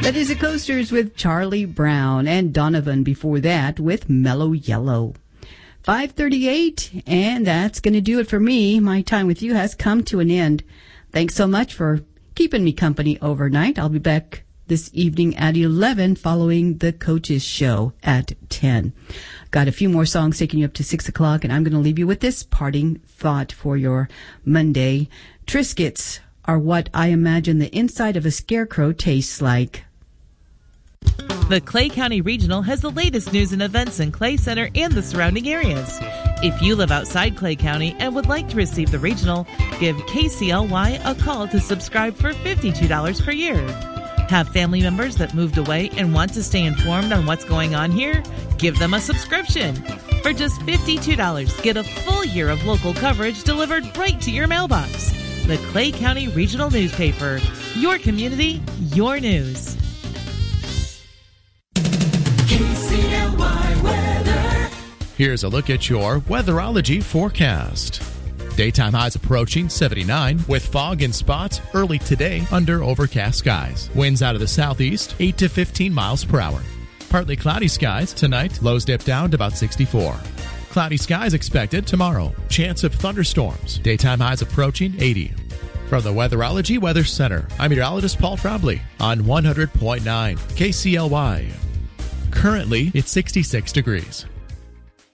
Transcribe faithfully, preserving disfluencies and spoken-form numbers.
That is the Coasters with Charlie Brown, and Donovan before that with Mellow Yellow. five thirty-eight, and that's going to do it for me. My time with you has come to an end. Thanks so much for keeping me company overnight. I'll be back this evening at eleven following the Coaches Show at ten. Got a few more songs taking you up to six o'clock, and I'm going to leave you with this parting thought for your Monday. Triscuits are what I imagine the inside of a scarecrow tastes like. The Clay County Regional has the latest news and events in Clay Center and the surrounding areas. If you live outside Clay County and would like to receive the Regional, give K C L Y a call to subscribe for fifty-two dollars per year. Have family members that moved away and want to stay informed on what's going on here? Give them a subscription. For just fifty-two dollars, get a full year of local coverage delivered right to your mailbox. The Clay County Regional Newspaper. Your community, your news. K C L Y weather. Here's a look at your weatherology forecast. Daytime highs approaching seventy-nine with fog in spots early today under overcast skies. Winds out of the southeast, eight to fifteen miles per hour. Partly cloudy skies tonight, lows dip down to about sixty-four. Cloudy skies expected tomorrow. Chance of thunderstorms. Daytime highs approaching eighty. From the Weatherology Weather Center, I'm meteorologist Paul Trombley on one hundred point nine K C L Y. Currently, it's sixty-six degrees.